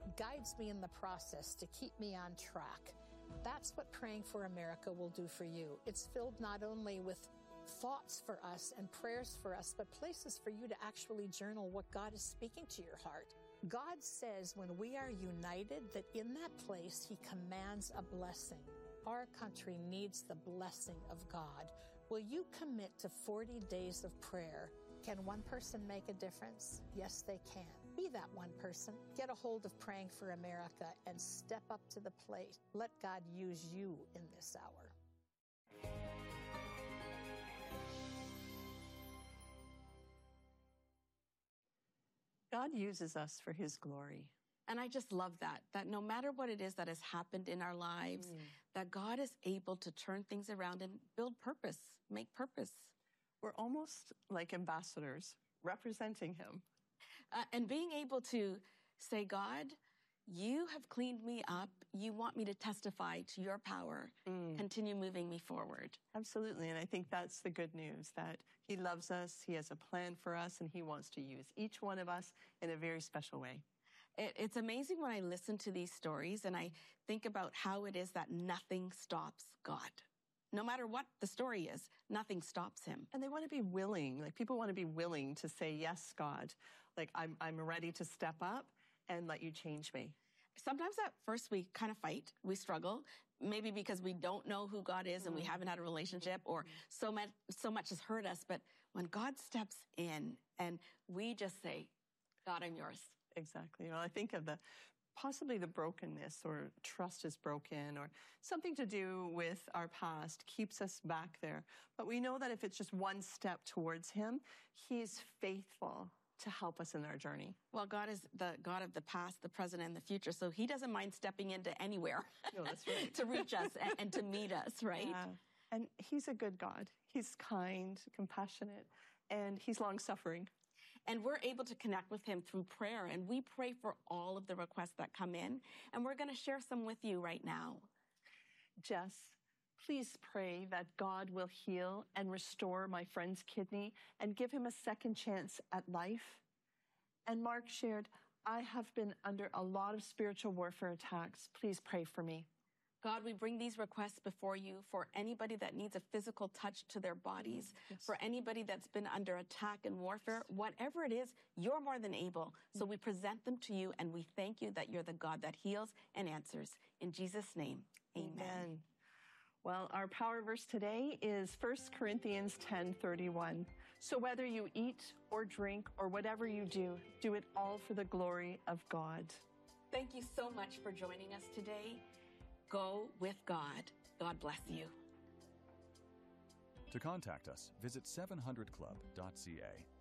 guides me in the process to keep me on track. That's what Praying for America will do for you. It's filled not only with thoughts for us and prayers for us, but places for you to actually journal what God is speaking to your heart. God says when we are united, that in that place, He commands a blessing. Our country needs the blessing of God. Will you commit to 40 days of prayer? Can one person make a difference? Yes, they can. Be that one person. Get a hold of Praying for America and step up to the plate. Let God use you in this hour. God uses us for His glory. And I just love that no matter what it is that has happened in our lives, that God is able to turn things around and build purpose, make purpose. We're almost like ambassadors representing Him. And being able to say, God, you have cleaned me up. You want me to testify to your power. Continue moving me forward. Absolutely. And I think that's the good news, that He loves us, He has a plan for us, and He wants to use each one of us in a very special way. It's amazing when I listen to these stories and I think about how it is that nothing stops God. No matter what the story is, nothing stops Him. And they want to be willing, like people want to be willing to say, yes, God, like I'm ready to step up and let you change me. Sometimes at first we kind of fight, we struggle, maybe because we don't know who God is and we haven't had a relationship, or so much has hurt us. But when God steps in and we just say, God, I'm yours. Exactly. Well, I think of possibly the brokenness, or trust is broken, or something to do with our past keeps us back there. But we know that if it's just one step towards Him, He's faithful to help us in our journey. Well, God is the God of the past, the present, and the future. So He doesn't mind stepping into anywhere No, that's right. to reach us and to meet us, right? Yeah. And He's a good God. He's kind, compassionate, and He's long-suffering. And we're able to connect with Him through prayer. And we pray for all of the requests that come in. And we're going to share some with you right now. Jess, please pray that God will heal and restore my friend's kidney and give him a second chance at life. And Mark shared, I have been under a lot of spiritual warfare attacks. Please pray for me. God, we bring these requests before you for anybody that needs a physical touch to their bodies, for anybody that's been under attack and warfare, whatever it is, you're more than able. So we present them to you, and we thank you that you're the God that heals and answers. In Jesus' name, amen. Well, our power verse today is 1 Corinthians 10:31. So whether you eat or drink or whatever you do, do it all for the glory of God. Thank you so much for joining us today. Go with God. God bless you. To contact us, visit 700club.ca.